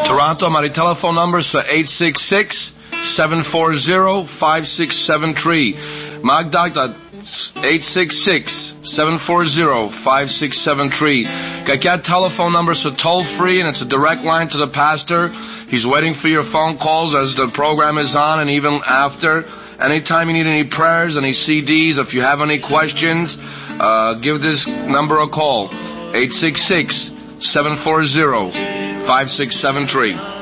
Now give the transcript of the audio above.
Toronto, my telephone number is 866-740-5673. Magdag, 866-740-5673. Got telephone number, so toll free, and it's a direct line to the pastor. He's waiting for your phone calls as the program is on and even after. Anytime you need any prayers, any CDs, if you have any questions, give this number a call. 866-740-5673.